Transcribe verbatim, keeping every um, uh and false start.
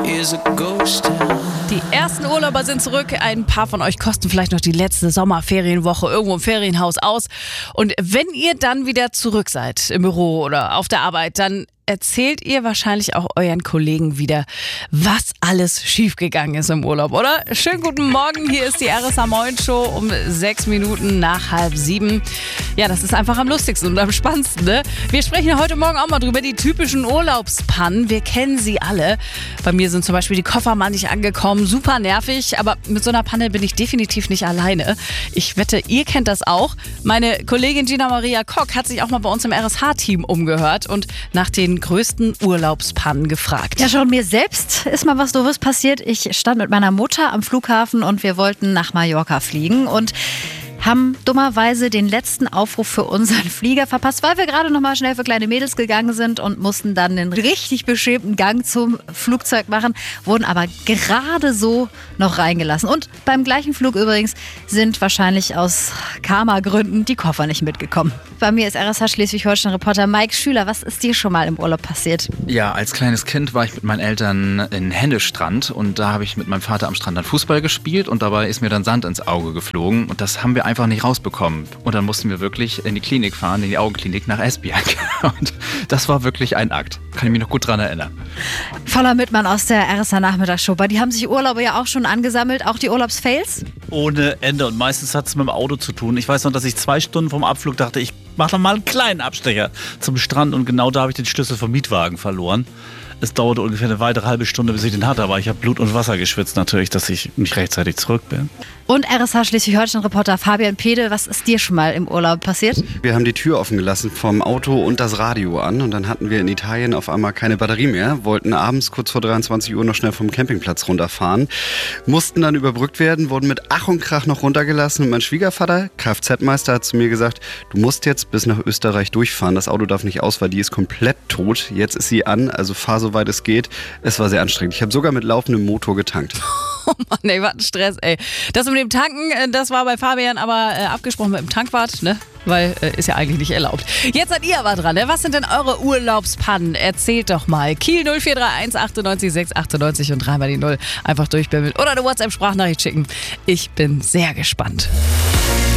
is a ghost town. Die ersten Urlauber sind zurück. Ein paar von euch kosten vielleicht noch die letzte Sommerferienwoche irgendwo im Ferienhaus aus. Und wenn ihr dann wieder zurück seid im Büro oder auf der Arbeit, dann erzählt ihr wahrscheinlich auch euren Kollegen wieder, was alles schiefgegangen ist im Urlaub, oder? Schönen guten Morgen, hier ist die R S A Moin Show um sechs Minuten nach halb sieben. Ja, das ist einfach am lustigsten und am spannendsten, ne? Wir sprechen heute Morgen auch mal drüber, die typischen Urlaubspannen. Wir kennen sie alle. Bei mir sind zum Beispiel die Koffer mal nicht angekommen, super nervig, aber mit so einer Panne bin ich definitiv nicht alleine. Ich wette, ihr kennt das auch. Meine Kollegin Gina Maria Kock hat sich auch mal bei uns im R S H-Team umgehört und nach den größten Urlaubspannen gefragt. Ja, schon mir selbst ist mal was Doofes passiert. Ich stand mit meiner Mutter am Flughafen und wir wollten nach Mallorca fliegen und haben dummerweise den letzten Aufruf für unseren Flieger verpasst, weil wir gerade noch mal schnell für kleine Mädels gegangen sind und mussten dann den richtig beschämten Gang zum Flugzeug machen, wurden aber gerade so noch reingelassen. Und beim gleichen Flug übrigens sind wahrscheinlich aus Karma-Gründen die Koffer nicht mitgekommen. Bei mir ist R S H Schleswig-Holstein-Reporter Mike Schüler. Was ist dir schon mal im Urlaub passiert? Ja, als kleines Kind war ich mit meinen Eltern in Hennestrand und da habe ich mit meinem Vater am Strand dann Fußball gespielt und dabei ist mir dann Sand ins Auge geflogen und das haben wir einfach nicht rausbekommen. Und dann mussten wir wirklich in die Klinik fahren, in die Augenklinik nach Esbjerg. Und das war wirklich ein Akt. Kann ich mich noch gut dran erinnern. Voller Mittmann aus der R S A-Nachmittagsshow. Bei die haben sich Urlaube ja auch schon angesammelt, auch die Urlaubsfails? Ohne Ende und meistens hat es mit dem Auto zu tun. Ich weiß noch, dass ich zwei Stunden vom Abflug dachte, ich mache noch mal einen kleinen Abstecher zum Strand und genau da habe ich den Schlüssel vom Mietwagen verloren. Es dauerte ungefähr eine weitere halbe Stunde, bis ich den hatte, aber ich habe Blut und Wasser geschwitzt natürlich, dass ich nicht rechtzeitig zurück bin. Und R S H Schleswig-Holstein-Reporter Fabian Pede, was ist dir schon mal im Urlaub passiert? Wir haben die Tür offen gelassen vom Auto und das Radio an und dann hatten wir in Italien auf einmal keine Batterie mehr, wollten abends kurz vor dreiundzwanzig Uhr noch schnell vom Campingplatz runterfahren, mussten dann überbrückt werden, wurden mit Ach und Krach noch runtergelassen und mein Schwiegervater, Kfz-Meister, hat zu mir gesagt, du musst jetzt bis nach Österreich durchfahren, das Auto darf nicht aus, weil die ist komplett tot, jetzt ist sie an, also fahr so weit es geht. Es war sehr anstrengend. Ich habe sogar mit laufendem Motor getankt. Oh Mann, ey, was ein Stress, ey. Das mit dem Tanken, das war bei Fabian aber äh, abgesprochen mit dem Tankwart, ne? Weil äh, ist ja eigentlich nicht erlaubt. Jetzt seid ihr aber dran, ne? Was sind denn eure Urlaubspannen? Erzählt doch mal. Kiel null vier drei eins achtundneunzig sechs achtundneunzig und dreimal die Null. Einfach durchbimmeln oder eine WhatsApp-Sprachnachricht schicken. Ich bin sehr gespannt.